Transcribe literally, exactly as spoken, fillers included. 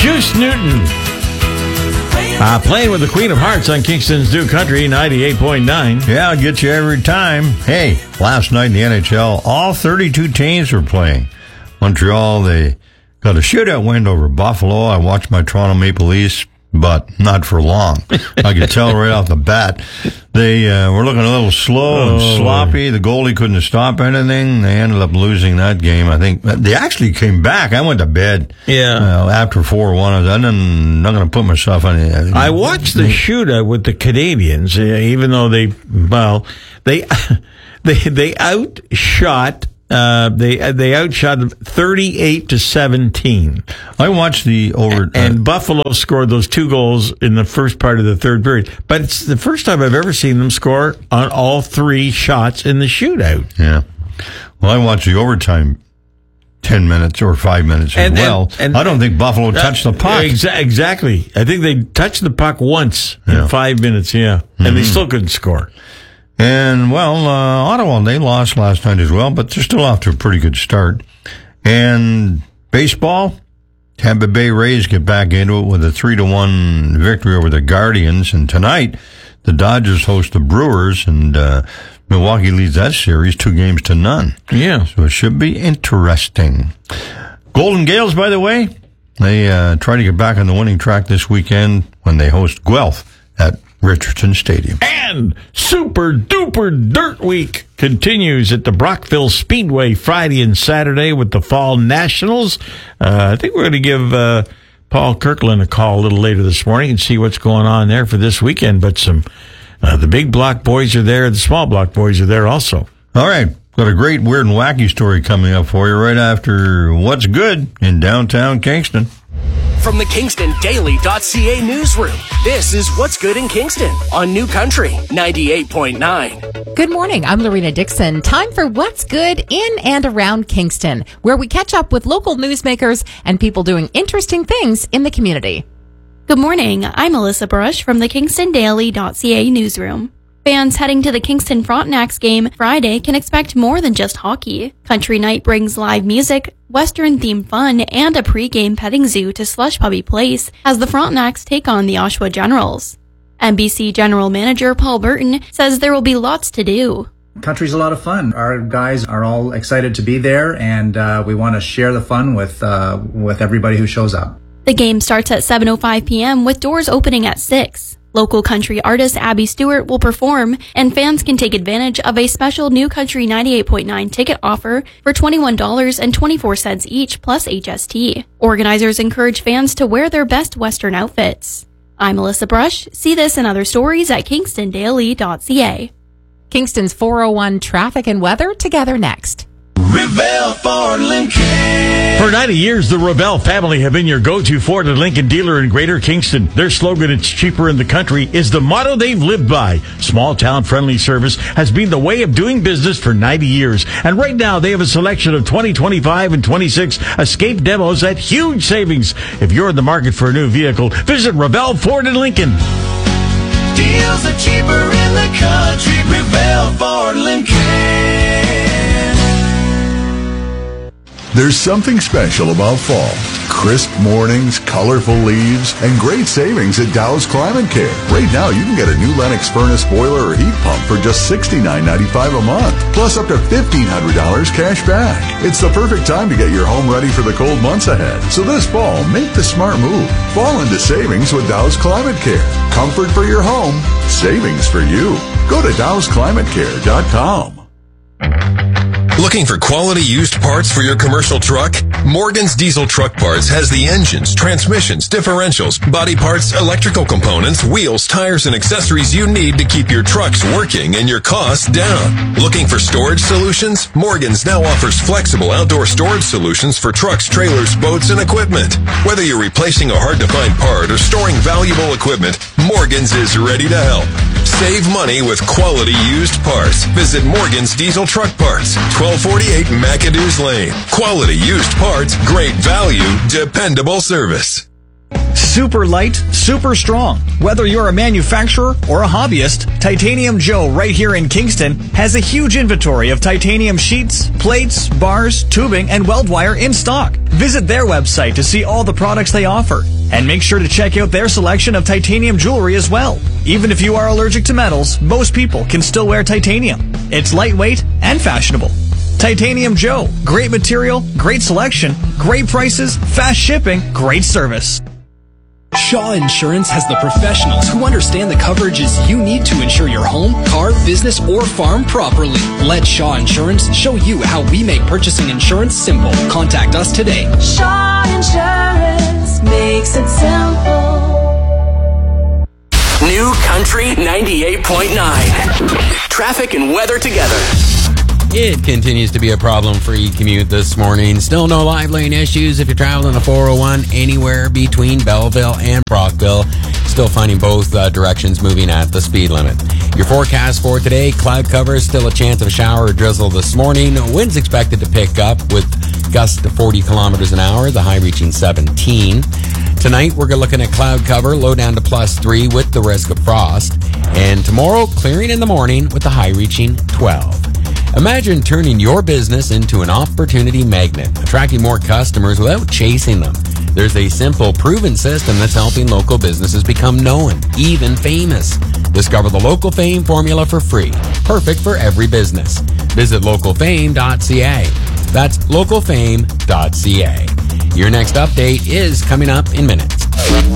Juice Newton. Uh, playing with the Queen of Hearts on Kingston's New Country, ninety-eight point nine. Yeah, I'll get you every time. Hey, last night in the N H L, all thirty-two teams were playing. Montreal, they got a shootout win over Buffalo. I watched my Toronto Maple Leafs, but not for long. I could tell right off the bat. They uh, were looking a little slow and Oh. sloppy. The goalie couldn't stop anything. They ended up losing that game. I think they actually came back. I went to bed. Yeah. Uh, after four one. I was I'm not going to put myself on it. I watched the shootout with the Canadians, uh, even though they, well, they they they outshot uh, they they outshot them thirty-eight to seventeen. I watched the over And uh, Buffalo scored those two goals in the first part of the third period. But it's the first time I've ever seen them score on all three shots in the shootout. Yeah. Well, I watched the overtime ten minutes or five minutes as And- well. and- and- I don't think Buffalo touched the puck. Exa- exactly. I think they touched the puck once Yeah. in five minutes, yeah. And they still couldn't score. And, well, uh, Ottawa, they lost last night as well, but they're still off to a pretty good start. And baseball, Tampa Bay Rays get back into it with a three to one victory over the Guardians. And tonight, the Dodgers host the Brewers, and uh, Milwaukee leads that series two games to none. Yeah. So it should be interesting. Golden Gales, by the way, they uh, try to get back on the winning track this weekend when they host Guelph at Richardson Stadium. And Super Duper Dirt Week continues at the Brockville Speedway Friday and Saturday with the Fall Nationals. Uh, I think we're going to give uh, Paul Kirkland a call a little later this morning and see what's going on there for this weekend. But some uh, the big block boys are there. The small block boys are there also. All right. Got a great, weird, and wacky story coming up for you right after What's Good in downtown Kingston. From the Kingston Daily dot C A newsroom, this is What's Good in Kingston on New Country ninety-eight point nine. Good morning. I'm Lorena Dixon. Time for What's Good in and around Kingston, where we catch up with local newsmakers and people doing interesting things in the community. Good morning. I'm Alyssa Brush from the Kingston Daily dot C A newsroom. Fans heading to the Kingston Frontenacs game Friday can expect more than just hockey. Country Night brings live music, Western-themed fun, and a pre-game petting zoo to Slush Puppy Place as the Frontenacs take on the Oshawa Generals. N B C General Manager Paul Burton says there will be lots to do. Country's a lot of fun. Our guys are all excited to be there, and uh, we want to share the fun with uh, with everybody who shows up. The game starts at seven oh five p.m. with doors opening at six. Local country artist Abby Stewart will perform, and fans can take advantage of a special New Country ninety-eight point nine ticket offer for twenty-one dollars and twenty-four cents each plus H S T. Organizers encourage fans to wear their best Western outfits. I'm Alyssa Brush. See this and other stories at Kingston Daily dot C A. Kingston's four oh one traffic and weather together next. Revell Ford Lincoln. For ninety years, the Revell family have been your go-to Ford and Lincoln dealer in Greater Kingston. Their slogan, "It's cheaper in the country," is the motto they've lived by. Small-town friendly service has been the way of doing business for ninety years. And right now, they have a selection of twenty twenty-five and twenty-six Escape demos at huge savings. If you're in the market for a new vehicle, visit Revell Ford and Lincoln. Deals are cheaper in the country. Revell Ford Lincoln. There's something special about fall. Crisp mornings, colorful leaves, and great savings at Dow's Climate Care. Right now, you can get a new Lennox furnace, boiler, or heat pump for just sixty-nine ninety-five a month, plus up to fifteen hundred dollars cash back. It's the perfect time to get your home ready for the cold months ahead. So this fall, make the smart move. Fall into savings with Dow's Climate Care. Comfort for your home, savings for you. Go to Dows Climate Care dot com. Looking for quality used parts for your commercial truck? Morgan's Diesel Truck Parts has the engines, transmissions, differentials, body parts, electrical components, wheels, tires, and accessories you need to keep your trucks working and your costs down. Looking for storage solutions? Morgan's now offers flexible outdoor storage solutions for trucks, trailers, boats, and equipment. Whether you're replacing a hard-to-find part or storing valuable equipment, Morgan's is ready to help. Save money with quality used parts. Visit Morgan's Diesel Truck Parts, twelve forty-eight McAdoo's Lane. Quality used parts, great value, dependable service. Super light, super strong. Whether you're a manufacturer or a hobbyist, Titanium Joe right here in Kingston has a huge inventory of titanium sheets, plates, bars, tubing, and weld wire in stock. Visit their website to see all the products they offer. And make sure to check out their selection of titanium jewelry as well. Even if you are allergic to metals, most people can still wear titanium. It's lightweight and fashionable. Titanium Joe. Great material, great selection, great prices, fast shipping, great service. Shaw Insurance has the professionals who understand the coverages you need to insure your home, car, business, or farm properly. Let Shaw Insurance show you how we make purchasing insurance simple. Contact us today. Shaw Insurance makes it simple. New Country ninety-eight point nine. Traffic and weather together. It continues to be a problem for e-commute this morning. Still no live lane issues if you're traveling the four oh one anywhere between Belleville and Brockville. Still finding both uh, directions moving at the speed limit. Your forecast for today, cloud cover, still a chance of a shower or drizzle this morning. Winds expected to pick up with gusts to forty kilometers an hour, the high reaching seventeen. Tonight, we're looking at cloud cover, low down to plus three with the risk of frost. And tomorrow, clearing in the morning with the high reaching twelve. Imagine turning your business into an opportunity magnet, attracting more customers without chasing them. There's a simple, proven system that's helping local businesses become known, even famous. Discover the Local Fame formula for free, perfect for every business. Visit local fame dot c a. That's local fame dot c a. Your next update is coming up in minutes.